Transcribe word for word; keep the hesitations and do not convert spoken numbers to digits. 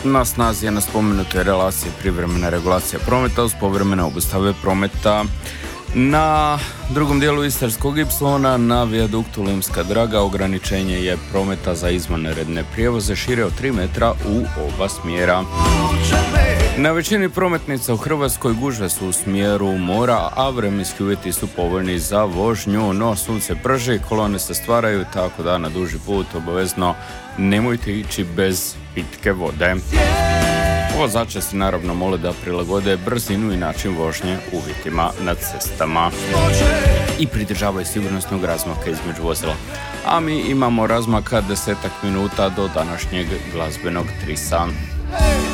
Na snazi je na spomenutoj relaciji privremena regulacija prometa uz povremene obustave prometa. Na drugom dijelu Istarskog ipsilona na vijaduktu Limska Draga ograničenje je prometa za izvanredne prijevoze šire od tri metra u oba smjera. Na većini prometnica u Hrvatskoj gužve su u smjeru mora, a vremenski uvjeti su povoljni za vožnju, no sunce prži, kolone se stvaraju, tako da na duži put obavezno nemojte ići bez pitke vode. Vozače se naravno mole da prilagode brzinu i način vožnje uvjetima na cestama i pridržavaju sigurnosnog razmaka između vozila. A mi imamo razmaka desetak minuta do današnjeg glazbenog trisa.